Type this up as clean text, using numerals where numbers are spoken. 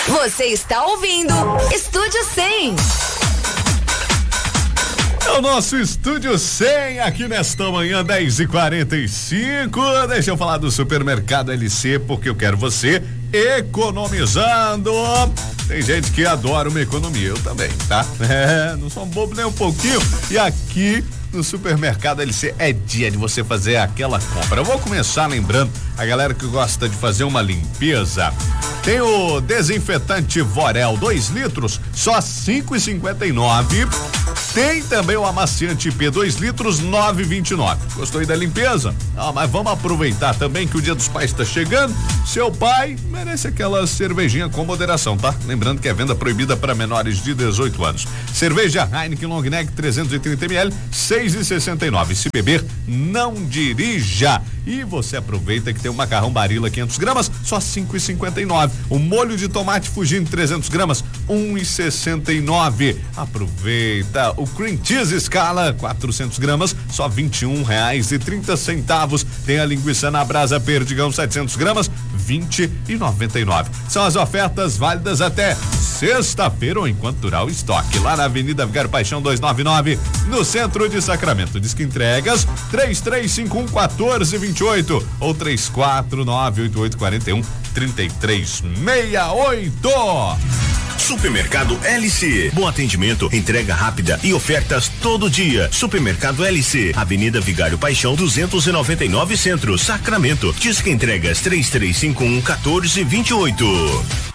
Você está ouvindo Estúdio 100. É o nosso Estúdio 100 aqui nesta manhã 10h45. Deixa eu falar do Supermercado LC, porque eu quero você economizando. Tem gente que adora uma economia, eu também, tá? Não sou um bobo nem um pouquinho. E aqui no Supermercado LC é dia de você fazer aquela compra. Eu vou começar lembrando a galera que gosta de fazer uma limpeza. Tem o desinfetante Vorel 2 litros, só 5,59. Tem também o amaciante IP 2 litros, 9,29. Gostou aí da limpeza? Mas vamos aproveitar também que o Dia dos Pais está chegando. Seu pai merece aquela cervejinha com moderação, tá? Lembrando que é venda proibida para menores de 18 anos. Cerveja Heineken Long Neck 330 ml, 6,69. Se beber, não dirija. E você aproveita que tem o macarrão Barilla 500 gramas, só 5,59. O molho de tomate Fugini 300 gramas, 1,69. Aproveita o cream cheese Scala 400 gramas, só R$21,30. Tem a linguiça na brasa Perdigão 700 gramas, 20,99. São as ofertas válidas até sexta-feira ou enquanto durar o estoque. Lá na Avenida Vigário Paixão 299, no centro de Sacramento. Disque entregas 3351-1428 ou 3498841-3368. Supermercado LC. Bom atendimento, entrega rápida e ofertas todo dia. Supermercado LC, Avenida Vigário Paixão 299 Centro, Sacramento. Disque entregas 3351-1428.